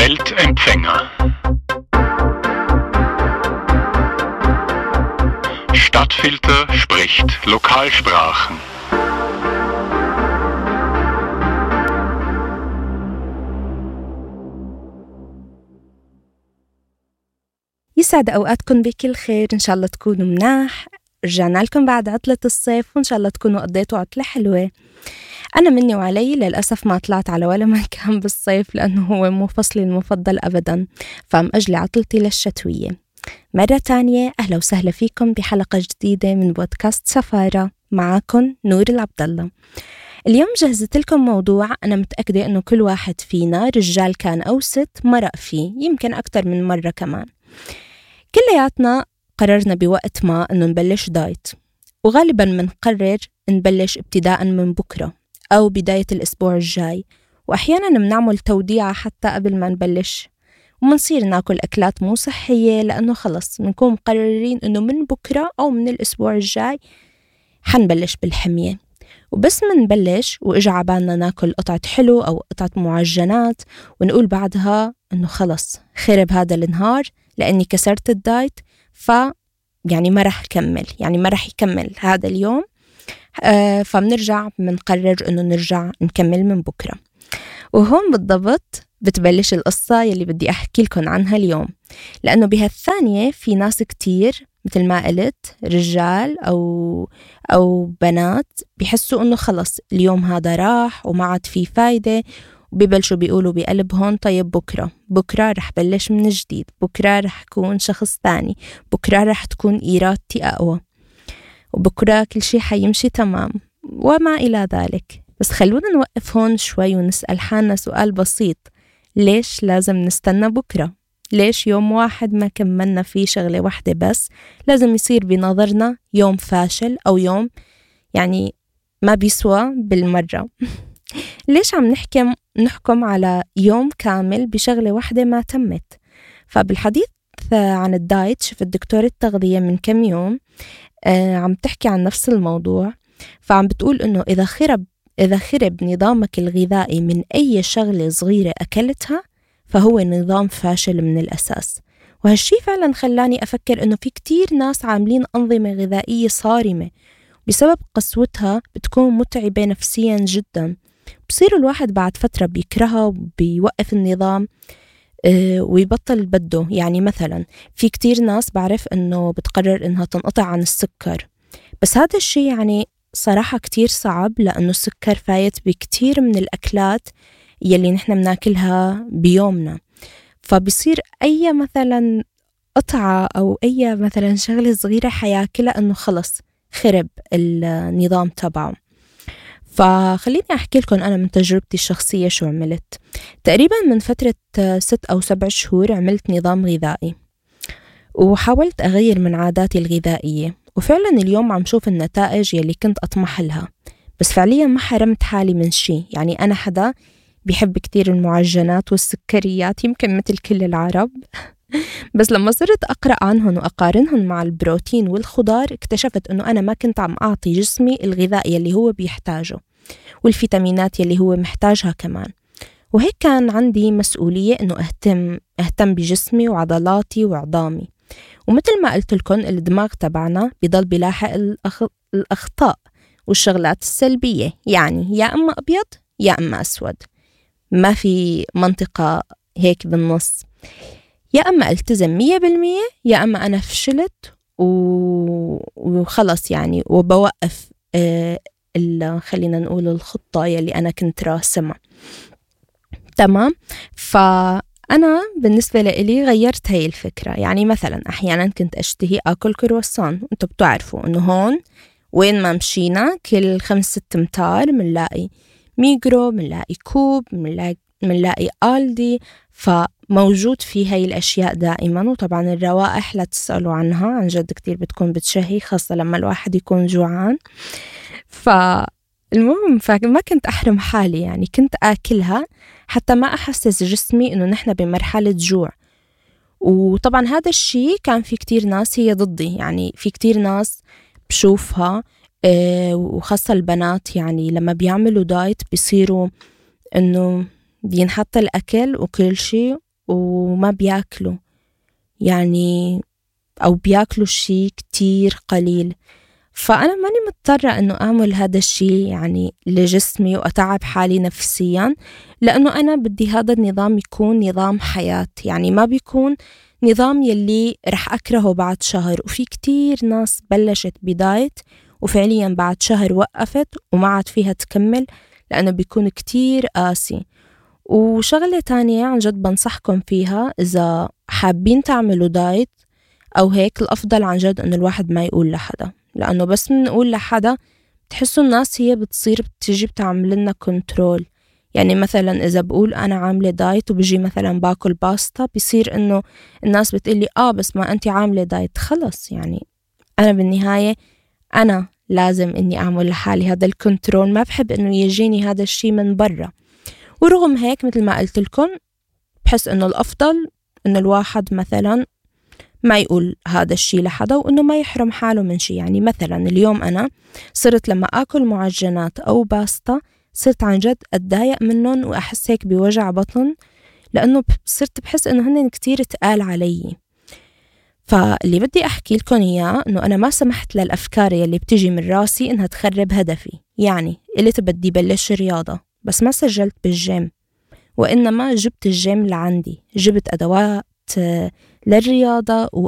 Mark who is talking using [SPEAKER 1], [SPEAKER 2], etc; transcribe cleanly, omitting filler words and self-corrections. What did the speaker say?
[SPEAKER 1] Weltempfänger. Stadtfilter spricht Lokalsprachen.
[SPEAKER 2] يسعد أوقاتكم بكل خير، إن شاء الله تكونوا مناح. رجعنا لكم بعد عطلة الصيف وإن شاء الله تكونوا قضيتوا عطلة حلوة. أنا مني وعلي للأسف ما طلعت على ولا مكان بالصيف لأنه هو مو فصلي المفضل أبدا، فمأجلي عطلتي للشتوية. مرة تانية أهلا وسهلا فيكم بحلقة جديدة من بودكاست سفارة، معاكم نور العبدالله. اليوم جهزت لكم موضوع أنا متأكدة أنه كل واحد فينا، رجال كان أو ست، مرق فيه يمكن أكتر من مرة كمان. كلياتنا قررنا بوقت ما أنه نبلش دايت، وغالباً منقرر نبلش ابتداءً من بكرة أو بداية الأسبوع الجاي، وأحياناً بنعمل توديعة حتى قبل ما نبلش، ومنصير ناكل أكلات مو صحية لأنه خلص منكون مقررين أنه من بكرة أو من الأسبوع الجاي حنبلش بالحمية. وبس منبلش وإجا عبالنا ناكل قطعة حلو أو قطعة معجنات ونقول بعدها أنه خلص خرب هذا النهار لأني كسرت الدايت، يعني ما رح يكمل هذا اليوم. فبنرجع منقرر أنه نرجع نكمل من بكرة. وهون بالضبط بتبلش القصة يلي بدي أحكي لكم عنها اليوم، لأنه بهالثانية في ناس كتير مثل ما قلت، رجال أو بنات، بيحسوا أنه خلص اليوم هذا راح وما عاد فيه فايدة، وبيبلشوا بيقولوا بقلبهم طيب بكرة رح بلش من جديد، بكرة رح أكون شخص تاني، بكرة رح تكون إرادتي أقوى، وبكرة كل شيء حيمشي تمام وما إلى ذلك. بس خلونا نوقف هون شوي ونسأل حالنا سؤال بسيط: ليش لازم نستنى بكرة؟ ليش يوم واحد ما كملنا فيه شغلة واحدة بس لازم يصير بنظرنا يوم فاشل أو يوم يعني ما بيسوى بالمرة؟ ليش عم نحكم على يوم كامل بشغلة واحدة ما تمت؟ فبالحديث عن الدايت شفت دكتورة تغذية من كم يوم عم تحكي عن نفس الموضوع، فعم بتقول إنه إذا خرب نظامك الغذائي من أي شغلة صغيرة أكلتها فهو نظام فاشل من الأساس. وهالشي فعلا خلاني أفكر إنه في كتير ناس عاملين أنظمة غذائية صارمة، بسبب قسوتها بتكون متعبة نفسيا جدا، بصير الواحد بعد فترة بيكرهها وبيوقف النظام ويبطل بده. يعني مثلا في كتير ناس بعرف إنه بتقرر إنها تنقطع عن السكر، بس هذا الشي يعني صراحة كتير صعب، لأنه السكر فايت بكتير من الأكلات يلي نحن بناكلها بيومنا. فبصير أي مثلا قطعة أو أي مثلا شغلة صغيرة حياكلها إنه خلص خرب النظام تبعه. فخليني أحكي لكم أنا من تجربتي الشخصية شو عملت. تقريبا من فترة 6 أو 7 شهور عملت نظام غذائي، وحاولت أغير من عاداتي الغذائية، وفعلا اليوم عم شوف النتائج يلي كنت أطمح لها. بس فعليا ما حرمت حالي من شيء، يعني أنا حدا بيحب كتير المعجنات والسكريات يمكن مثل كل العرب بس لما صرت أقرأ عنهم وأقارنهم مع البروتين والخضار اكتشفت أنه أنا ما كنت عم أعطي جسمي الغذاء يلي هو بيحتاجه والفيتامينات يلي هو محتاجها كمان. وهيك كان عندي مسؤولية أنه أهتم بجسمي وعضلاتي وعظامي. ومثل ما قلت لكم، الدماغ تبعنا بيضل بيلاحق الأخطاء والشغلات السلبية، يعني يا أما أبيض يا أما أسود، ما في منطقة هيك بالنص. يا أما ألتزم 100% يا أما أنا فشلت وخلص يعني، وبوقف خلينا نقول الخطة يلي أنا كنت راسمة. تمام. فأنا بالنسبة لي غيرت هاي الفكرة. يعني مثلا أحيانا كنت أشتهي أكل كرواسون، أنتوا بتعرفوا أنه هون وين ما مشينا كل 5-6 أمتار منلاقي ميجرو، منلاقي كوب، منلاقي آلدي، فموجود في هاي الأشياء دائما. وطبعا الروائح لا تسألوا عنها، عن جد كتير بتكون بتشهي، خاصة لما الواحد يكون جوعان. فالمهم ما كنت أحرم حالي، يعني كنت آكلها حتى ما أحسس جسمي إنه نحن بمرحلة جوع. وطبعا هذا الشيء كان في كتير ناس هي ضدي، يعني في كتير ناس بشوفها وخاصة البنات، يعني لما بيعملوا دايت بيصيروا إنه بينحط الأكل وكل شيء وما بياكلوا يعني، أو بياكلوا شيء كتير قليل. فأنا ماني مضطرة أنه أعمل هذا الشيء يعني لجسمي وأتعب حالي نفسيا، لأنه أنا بدي هذا النظام يكون نظام حياة، يعني ما بيكون نظام يلي رح أكرهه بعد شهر. وفي كتير ناس بلشت بدايت وفعليا بعد شهر وقفت وما عاد فيها تكمل، لأنه بيكون كتير قاسي. وشغلة تانية عن جد بنصحكم فيها، إذا حابين تعملوا دايت أو هيك، الأفضل عن جد أنه الواحد ما يقول لحدا، لأنه بس منقول لحدا بتحسوا الناس هي بتصير بتجي بتعمل لنا كنترول. يعني مثلا إذا بقول أنا عاملة دايت وبجي مثلا باكل باستا، بيصير إنه الناس بتقلي بس ما أنتي عاملة دايت. خلص يعني أنا بالنهاية أنا لازم إني أعمل لحالي هذا الكنترول، ما بحب إنه يجيني هذا الشي من برا. ورغم هيك مثل ما قلت لكم، بحس إنه الأفضل إنه الواحد مثلا ما يقول هذا الشي لحدا، وإنه ما يحرم حاله من شي. يعني مثلا اليوم أنا صرت لما أكل معجنات أو باستا صرت عن جد أتضايق منهم وأحس هيك بوجع بطن، لأنه صرت بحس إنه هن كتير تقال علي. فاللي بدي أحكي لكم إياه إنه أنا ما سمحت للأفكار يلي بتجي من راسي إنها تخرب هدفي. يعني قلت بدي بلش رياضة بس ما سجلت بالجيم، وإنما جبت الجيم لعندي، جبت أدوات للرياضة